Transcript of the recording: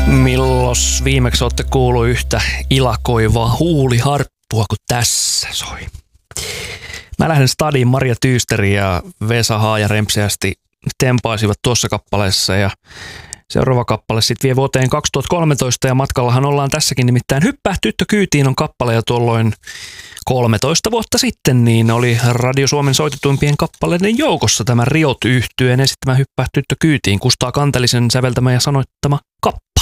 Millos viimeksi olette kuullut yhtä ilakoivaa huuliharppua kuin tässä soi? Mä lähden stadiin. Maria Tyysteri ja Vesa Haaja rempseästi tempaisivat tuossa kappaleessa ja seuraava kappale sitten vie vuoteen 2013 ja matkallahan ollaan tässäkin, nimittäin Hyppää tyttö kyytiin on kappale ja tuolloin 13 vuotta sitten niin oli Radio Suomen soitetuimpien kappaleiden joukossa tämä Riot-yhtyeen esittämä Hyppää tyttö kyytiin, Kustaa Kantelisen säveltämä ja sanoittama kappale.